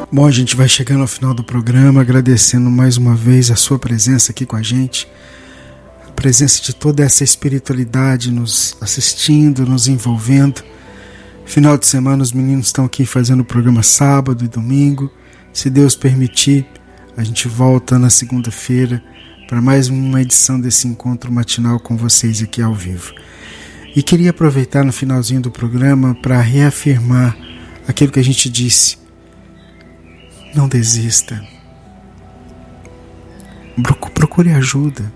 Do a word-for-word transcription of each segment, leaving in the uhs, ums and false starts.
Bom, a gente vai chegando ao final do programa, agradecendo mais uma vez a sua presença aqui com a gente, a presença de toda essa espiritualidade nos assistindo, nos envolvendo. Final de semana os meninos estão aqui fazendo o programa sábado e domingo. Se Deus permitir, a gente volta na segunda-feira para mais uma edição desse encontro matinal com vocês aqui ao vivo. E queria aproveitar no finalzinho do programa para reafirmar aquilo que a gente disse. Não desista. Procure ajuda.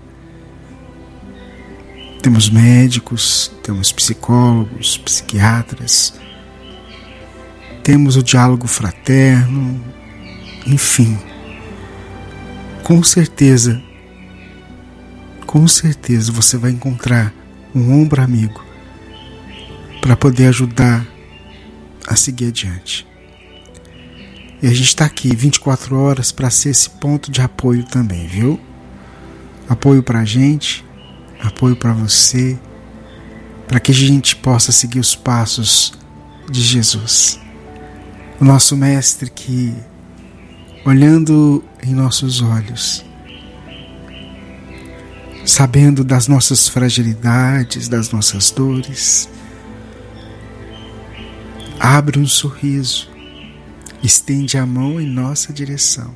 Temos médicos, temos psicólogos, psiquiatras, temos o diálogo fraterno, enfim. Com certeza, com certeza você vai encontrar um ombro amigo para poder ajudar a seguir adiante. E a gente está aqui vinte e quatro horas para ser esse ponto de apoio também, viu? Apoio para a gente, apoio para você, para que a gente possa seguir os passos de Jesus. O nosso Mestre que, olhando em nossos olhos, sabendo das nossas fragilidades, das nossas dores, abre um sorriso, estende a mão em nossa direção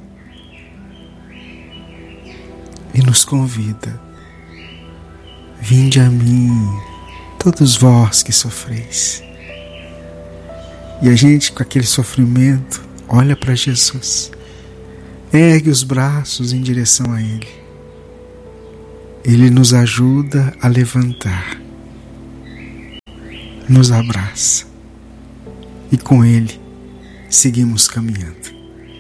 e nos convida: vinde a mim, todos vós que sofreis. E a gente, com aquele sofrimento, olha para Jesus, ergue os braços em direção a Ele. Ele nos ajuda a levantar, nos abraça e com Ele seguimos caminhando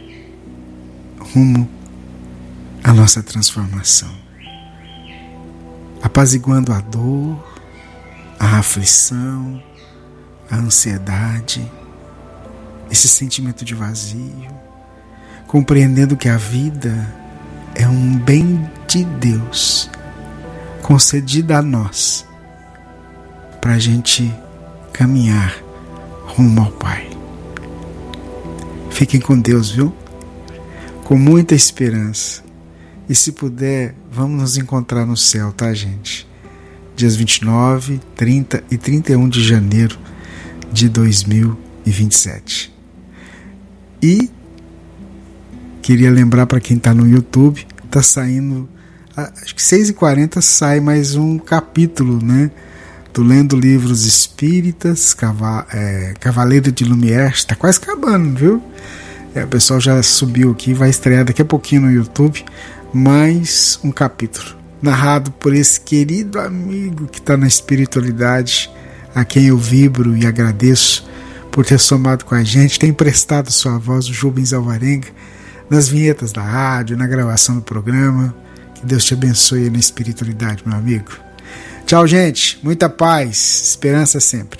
rumo à nossa transformação, apaziguando a dor, a aflição, a ansiedade, esse sentimento de vazio, compreendendo que a vida é um bem de Deus concedida a nós para a gente caminhar rumo ao Pai. Fiquem com Deus, viu? Com muita esperança. E se puder, vamos nos encontrar no céu, tá, gente? Dias vinte e nove, trinta e trinta e um de janeiro de dois mil e vinte e sete. E queria lembrar para quem está no YouTube, está saindo, acho que seis e quarenta sai mais um capítulo, né? Tô lendo livros espíritas, Cava, é, Cavaleiro de Lumière, está quase acabando, viu? É, o pessoal já subiu aqui, vai estrear daqui a pouquinho no YouTube, mais um capítulo, narrado por esse querido amigo que está na espiritualidade, a quem eu vibro e agradeço por ter somado com a gente, tem emprestado sua voz, o Jubens Alvarenga, nas vinhetas da rádio, na gravação do programa. Que Deus te abençoe aí na espiritualidade, meu amigo. Tchau, gente. Muita paz. Esperança sempre.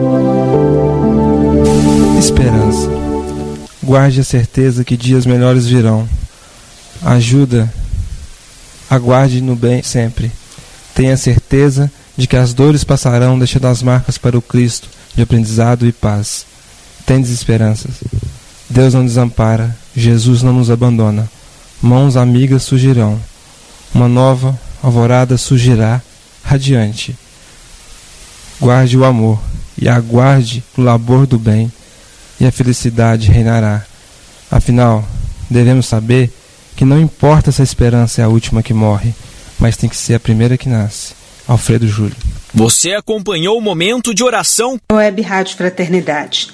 Esperança. Guarde a certeza que dias melhores virão. Ajuda. Aguarde no bem sempre. Tenha certeza de que as dores passarão, deixando as marcas para o Cristo de aprendizado e paz. Tendes esperanças. Deus não desampara. Jesus não nos abandona. Mãos amigas surgirão. Uma nova alvorada surgirá radiante. Guarde o amor e aguarde o labor do bem, e a felicidade reinará. Afinal, devemos saber que não importa se a esperança é a última que morre, mas tem que ser a primeira que nasce. Alfredo Júlio. Você acompanhou o momento de oração Web Rádio Fraternidade.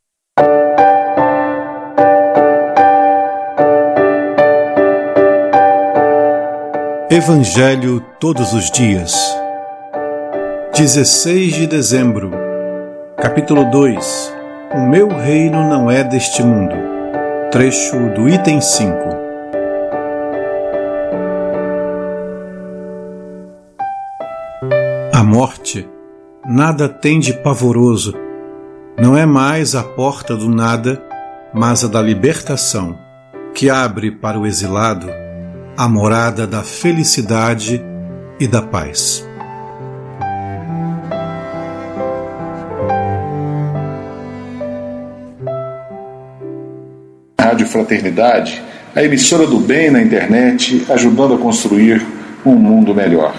Evangelho todos os dias. dezesseis de dezembro. Capítulo dois. O meu reino não é deste mundo. Trecho do item cinco. A morte nada tem de pavoroso. Não é mais a porta do nada, mas a da libertação, que abre para o exilado a morada da felicidade e da paz. Rádio Fraternidade, a emissora do bem na internet, ajudando a construir um mundo melhor.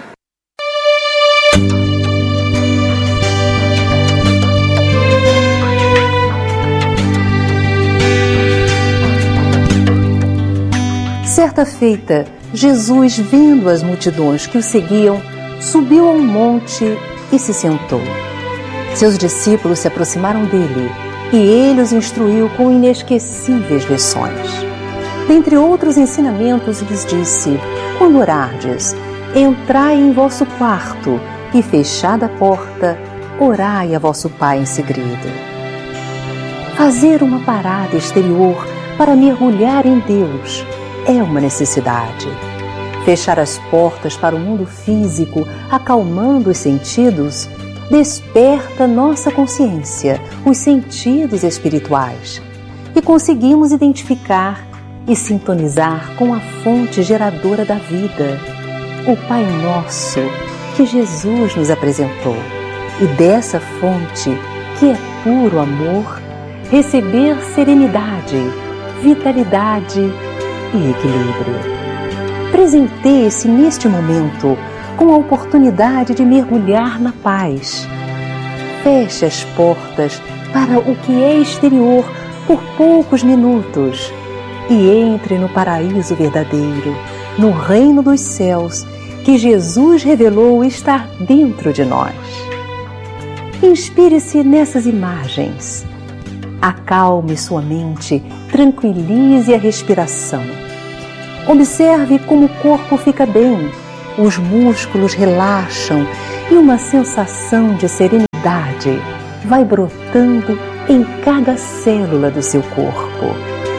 Certa feita, Jesus, vendo as multidões que o seguiam, subiu a um monte e se sentou. Seus discípulos se aproximaram dele e ele os instruiu com inesquecíveis lições. Dentre outros ensinamentos, lhes disse: quando orardes, entrai em vosso quarto e, fechada a porta, orai a vosso Pai em segredo. Fazer uma parada exterior para mergulhar em Deus é uma necessidade. Fechar as portas para o mundo físico, acalmando os sentidos, desperta nossa consciência, os sentidos espirituais, e conseguimos identificar e sintonizar com a fonte geradora da vida, o Pai Nosso, que Jesus nos apresentou. E dessa fonte, que é puro amor, receber serenidade, vitalidade e equilíbrio. Presenteie-se neste momento com a oportunidade de mergulhar na paz. Feche as portas para o que é exterior por poucos minutos e entre no paraíso verdadeiro, no reino dos céus, que Jesus revelou estar dentro de nós. Inspire-se nessas imagens. Acalme sua mente, tranquilize a respiração. Observe como o corpo fica bem, os músculos relaxam e uma sensação de serenidade vai brotando em cada célula do seu corpo.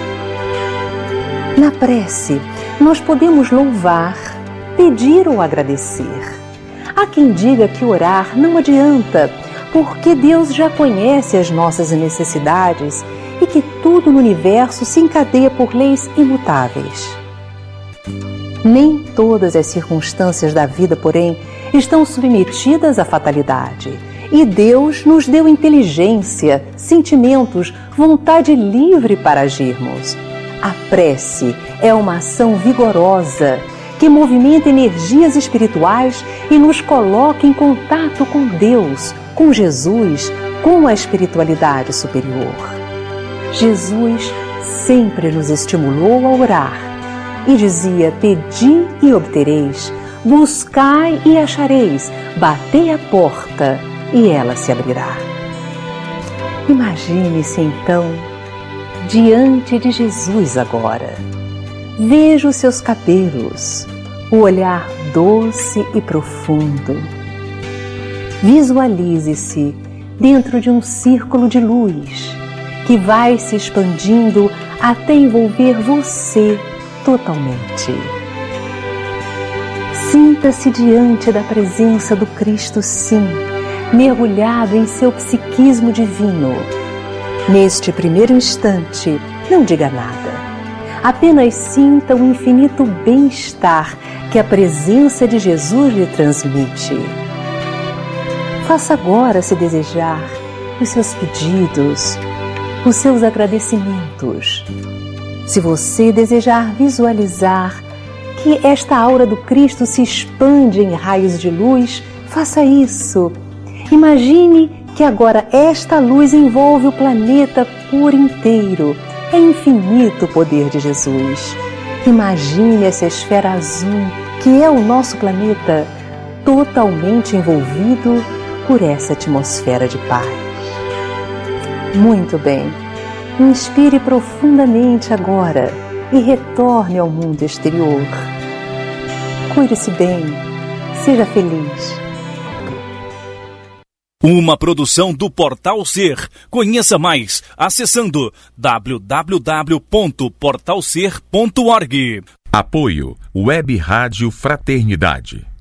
Na prece, nós podemos louvar, pedir ou agradecer. Há quem diga que orar não adianta, porque Deus já conhece as nossas necessidades e que tudo no universo se encadeia por leis imutáveis. Nem todas as circunstâncias da vida, porém, estão submetidas à fatalidade. E Deus nos deu inteligência, sentimentos, vontade livre para agirmos. A prece é uma ação vigorosa que movimenta energias espirituais e nos coloca em contato com Deus, com Jesus, com a espiritualidade superior. Jesus sempre nos estimulou a orar e dizia: pedi e obtereis, buscai e achareis, batei a porta e ela se abrirá. Imagine-se então diante de Jesus agora. Veja os seus cabelos, o olhar doce e profundo. Visualize-se dentro de um círculo de luz que vai se expandindo até envolver você totalmente. Sinta-se diante da presença do Cristo Sim, mergulhado em seu psiquismo divino. Neste primeiro instante, não diga nada. Apenas sinta o infinito bem-estar que a presença de Jesus lhe transmite. Faça agora, se desejar, os seus pedidos, os seus agradecimentos. Se você desejar visualizar que esta aura do Cristo se expande em raios de luz, faça isso. Imagine que agora esta luz envolve o planeta por inteiro. É infinito o poder de Jesus. Imagine essa esfera azul, que é o nosso planeta, totalmente envolvido por essa atmosfera de paz. Muito bem. Inspire profundamente agora e retorne ao mundo exterior. Cuide-se bem. Seja feliz. Uma produção do Portal Ser. Conheça mais acessando w w w ponto portal ser ponto org. Apoio Web Rádio Fraternidade.